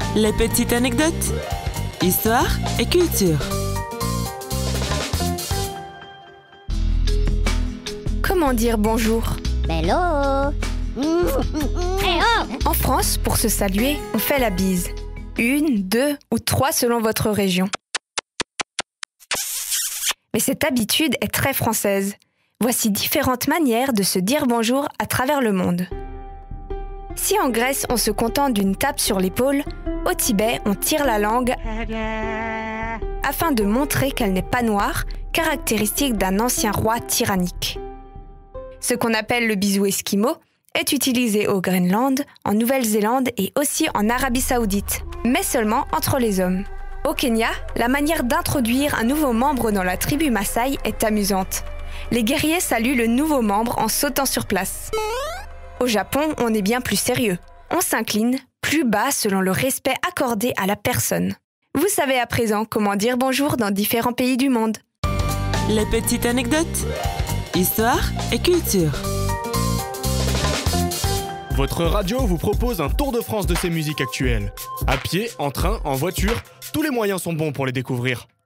Les petites anecdotes, histoire et culture. Comment dire bonjour? Hello. En France, pour se saluer, on fait la bise. 1, 2 ou 3 selon votre région. Mais cette habitude est très française. Voici différentes manières de se dire bonjour à travers le monde. Si en Grèce, on se contente d'une tape sur l'épaule, au Tibet, on tire la langue afin de montrer qu'elle n'est pas noire, caractéristique d'un ancien roi tyrannique. Ce qu'on appelle le bisou esquimau est utilisé au Groenland, en Nouvelle-Zélande et aussi en Arabie Saoudite, mais seulement entre les hommes. Au Kenya, la manière d'introduire un nouveau membre dans la tribu Maasai est amusante. Les guerriers saluent le nouveau membre en sautant sur place. Au Japon, on est bien plus sérieux. On s'incline plus bas selon le respect accordé à la personne. Vous savez à présent comment dire bonjour dans différents pays du monde. Les petites anecdotes, histoire et culture. Votre radio vous propose un tour de France de ses musiques actuelles. À pied, en train, en voiture, tous les moyens sont bons pour les découvrir.